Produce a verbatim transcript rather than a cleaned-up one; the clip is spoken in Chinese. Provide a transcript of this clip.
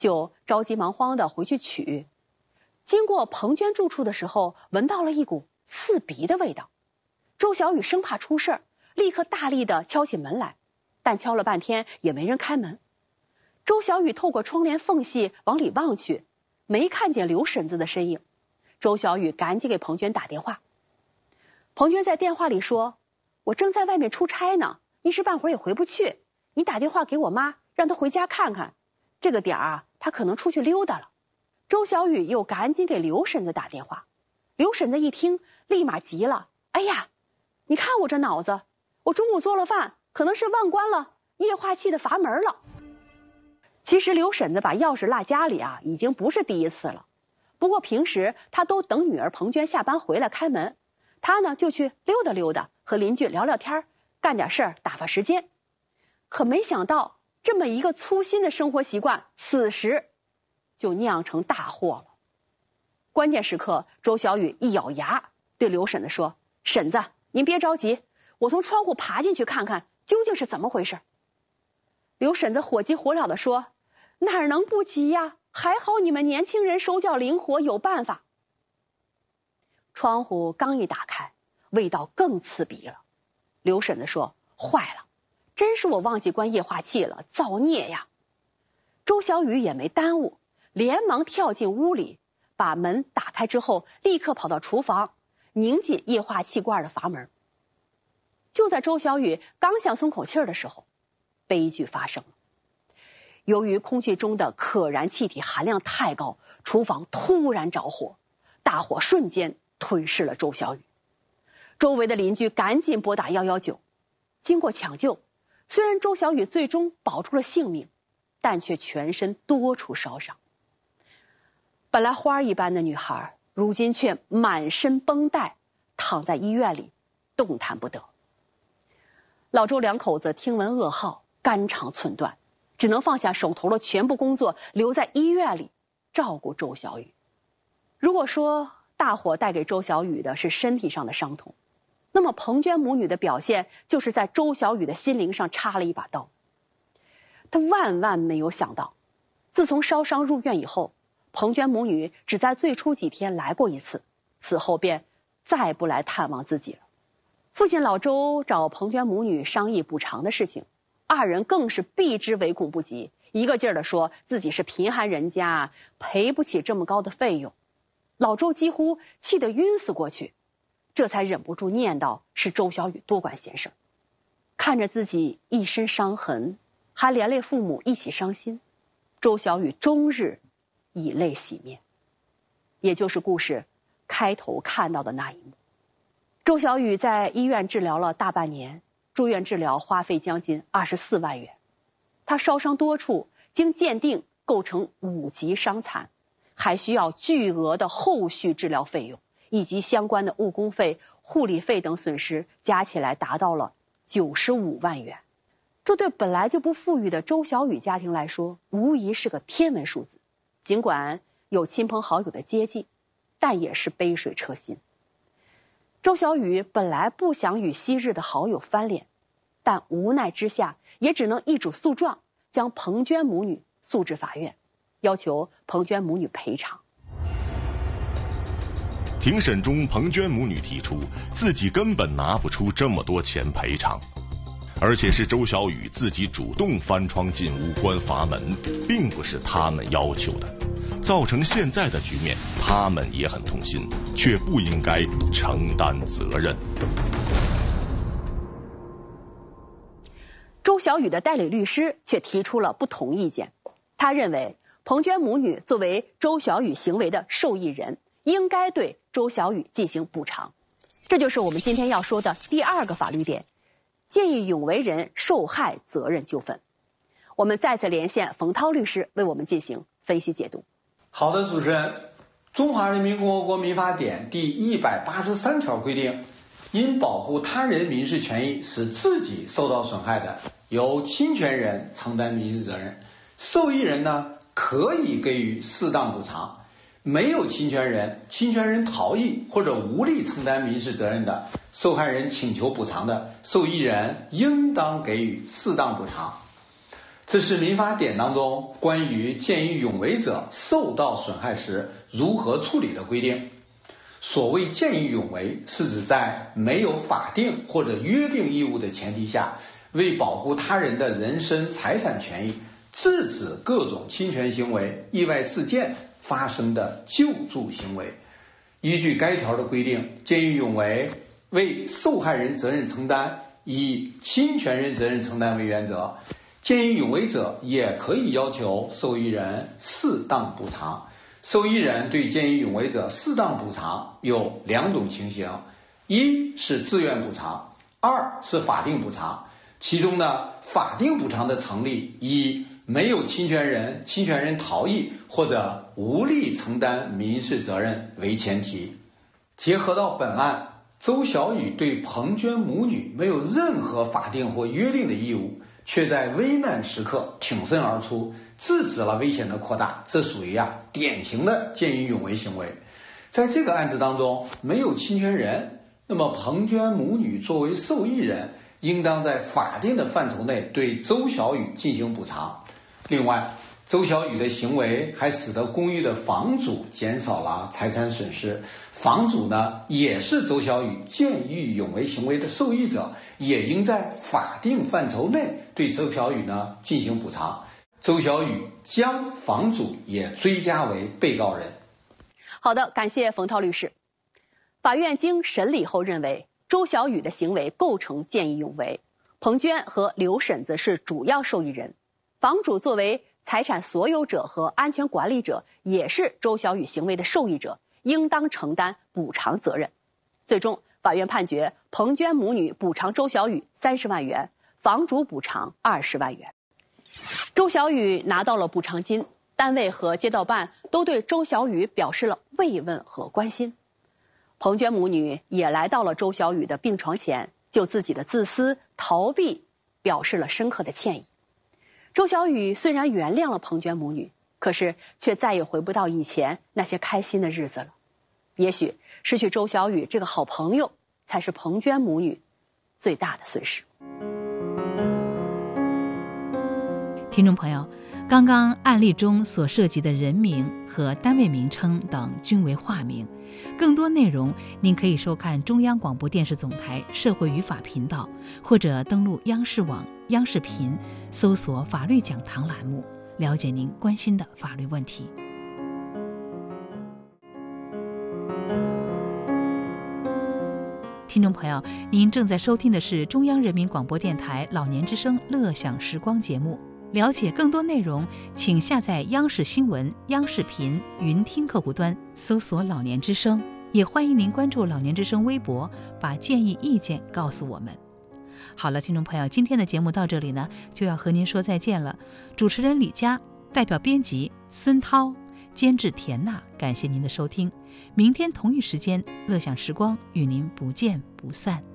就着急忙慌的回去取。经过彭娟住处的时候，闻到了一股刺鼻的味道。周小雨生怕出事儿，立刻大力的敲起门来，但敲了半天也没人开门。周小雨透过窗帘缝隙往里望去，没看见刘婶子的身影。周小雨赶紧给彭娟打电话。彭娟在电话里说：“我正在外面出差呢，一时半会儿也回不去，你打电话给我妈，让她回家看看，这个点儿啊，她可能出去溜达了。”周小雨又赶紧给刘婶子打电话。刘婶子一听，立马急了：“哎呀，你看我这脑子，我中午做了饭，可能是忘关了液化气的阀门了。”其实刘婶子把钥匙落家里啊，已经不是第一次了。不过平时她都等女儿彭娟下班回来开门，她呢就去溜达溜达，和邻居聊聊天，干点事儿打发时间。可没想到这么一个粗心的生活习惯，此时就酿成大祸了。关键时刻，周小雨一咬牙对刘婶子说：“婶子，您别着急，我从窗户爬进去看看究竟是怎么回事。”刘婶子火急火燎地说：“哪能不急呀？还好你们年轻人手脚灵活，有办法。”窗户刚一打开，味道更刺鼻了。刘婶子说：“坏了，真是我忘记关液化气了，造孽呀！”周小雨也没耽误，连忙跳进屋里，把门打开之后，立刻跑到厨房，拧紧液化气罐的阀门。就在周小雨刚想松口气儿的时候，悲剧发生了。由于空气中的可燃气体含量太高，厨房突然着火，大火瞬间吞噬了周小雨。周围的邻居赶紧拨打一一九，经过抢救，虽然周小雨最终保住了性命，但却全身多处烧伤。本来花一般的女孩，如今却满身绷带，躺在医院里动弹不得。老周两口子听闻噩耗，肝肠寸断，只能放下手头的全部工作，留在医院里照顾周小雨。如果说大火带给周小雨的是身体上的伤痛，那么彭娟母女的表现就是在周小雨的心灵上插了一把刀。她万万没有想到，自从烧伤入院以后，彭娟母女只在最初几天来过一次，此后便再不来探望自己了。父亲老周找彭娟母女商议补偿的事情，二人更是避之唯恐不及，一个劲儿的说自己是贫寒人家，赔不起这么高的费用。老周几乎气得晕死过去，这才忍不住念叨是周小雨多管闲事。看着自己一身伤痕，还连累父母一起伤心，周小雨终日以泪洗面，也就是故事开头看到的那一幕。周小雨在医院治疗了大半年，住院治疗花费将近二十四万元。他烧伤多处，经鉴定构成五级伤残，还需要巨额的后续治疗费用，以及相关的误工费、护理费等损失，加起来达到了九十五万元。这对本来就不富裕的周小雨家庭来说，无疑是个天文数字。尽管有亲朋好友的接济，但也是杯水车薪。周小雨本来不想与昔日的好友翻脸，但无奈之下也只能一纸诉状，将彭娟母女诉至法院，要求彭娟母女赔偿。 庭审中，彭娟母女提出自己根本拿不出这么多钱赔偿，而且是周小雨自己主动翻窗进屋关阀门，并不是他们要求的，造成现在的局面，他们也很痛心，却不应该承担责任。 周小雨的代理律师却提出了不同意见，他认为彭娟母女作为周小雨行为的受益人，应该对周小雨进行补偿。这就是我们今天要说的第二个法律点，见义勇为人受害责任纠纷。我们再次连线冯涛律师为我们进行分析解读。 好的，主持人，中华人民共和国民法典第一百八十三条规定，因保护他人民事权益使自己受到损害的，由侵权人承担民事责任，受益人呢可以给予适当补偿。没有侵权人，侵权人逃逸或者无力承担民事责任的，受害人请求补偿的，受益人应当给予适当补偿。 这是民法典当中关于见义勇为者受到损害时如何处理的规定。所谓见义勇为，是指在没有法定或者约定义务的前提下，为保护他人的人身财产权益，制止各种侵权行为、意外事件发生的救助行为。依据该条的规定，见义勇为为受害人责任承担，以侵权人责任承担为原则。见义勇为者也可以要求受益人适当补偿。受益人对见义勇为者适当补偿有两种情形，一是自愿补偿，二是法定补偿。其中呢，法定补偿的成立以没有侵权人、侵权人逃逸或者无力承担民事责任为前提。结合到本案，周小雨对彭娟母女没有任何法定或约定的义务，却在危难时刻挺身而出，制止了危险的扩大，这属于啊典型的见义勇为行为。在这个案子当中，没有侵权人，那么彭娟母女作为受益人，应当在法定的范畴内对周小雨进行补偿。另外，周小雨的行为还使得公寓的房主减少了财产损失，房主呢也是周小雨见义勇为行为的受益者，也应在法定范畴内对周小雨呢进行补偿。周小雨将房主也追加为被告人。 好的，感谢冯涛律师。法院经审理后认为，周小雨的行为构成见义勇为，彭娟和刘婶子是主要受益人，房主作为财产所有者和安全管理者，也是周小雨行为的受益者，应当承担补偿责任。最终，法院判决彭娟母女补偿周小雨三十万元，房主补偿二十万元。周小雨拿到了补偿金，单位和街道办都对周小雨表示了慰问和关心。彭娟母女也来到了周小雨的病床前，就自己的自私逃避表示了深刻的歉意。周小雨虽然原谅了彭娟母女，可是却再也回不到以前那些开心的日子了。也许失去周小雨这个好朋友，才是彭娟母女最大的损失。 听众朋友，刚刚案例中所涉及的人名和单位名称等均为化名。更多内容您可以收看中央广播电视总台社会与法频道，或者登录央视网、央视频，搜索法律讲堂栏目，了解您关心的法律问题。听众朋友，您正在收听的是中央人民广播电台老年之声乐享时光节目。了解更多内容，请下载央视新闻、央视频云听客户端，搜索老年之声。也欢迎您关注老年之声微博，把建议意见告诉我们。好了，听众朋友，今天的节目到这里呢，就要和您说再见了。主持人李佳，代表编辑孙涛，监制田娜，感谢您的收听。明天同一时间，乐享时光与您不见不散。